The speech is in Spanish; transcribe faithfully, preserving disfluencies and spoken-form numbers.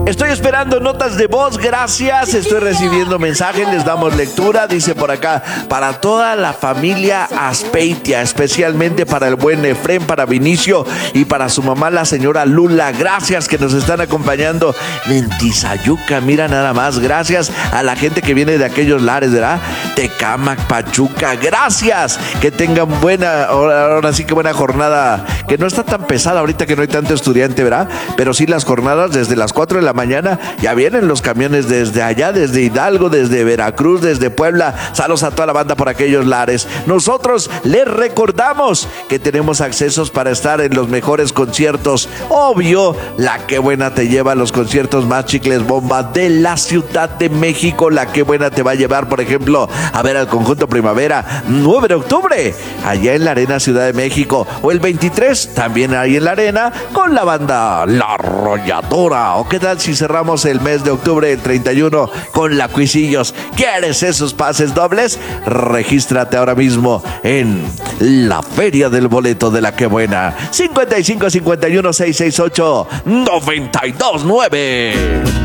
Estoy esperando notas de voz, gracias. Estoy recibiendo mensajes, les damos lectura. Dice por acá, para toda la familia Aspeitia, especialmente para el buen Efrén, para Vinicio y para su mamá, la señora Lula. Gracias que nos están acompañando en Tizayuca, mira nada más. Gracias a la gente que viene de aquellos lares, ¿verdad? Tecámac, Pachuca, gracias. Que tengan buena, ahora, ahora sí que buena jornada, que no está tan pesada ahorita que no hay tanto estudiante, ¿verdad? Pero sí las jornadas desde las cuatro de la mañana, ya vienen los camiones desde allá, desde Hidalgo, desde Veracruz, desde Puebla. Saludos a toda la banda por aquellos lares. Nosotros les recordamos que tenemos accesos para estar en los mejores conciertos. Obvio, la Que Buena te lleva a los conciertos más chicles bomba de la Ciudad de México. La Que Buena te va a llevar, por ejemplo, a ver al Conjunto Primavera, nueve de octubre, allá en la Arena Ciudad de México. O el veintitrés, también ahí en la Arena, con la banda La Arrolladora. ¿O qué tal si cerramos el mes de octubre, el treinta y uno, con la Cuisillos? ¿Quieres esos pases dobles? Regístrate ahora mismo en la Feria del Boleto de La Que Buena. cincuenta y cinco cincuenta y uno seiscientos sesenta y ocho noventa y dos nueve.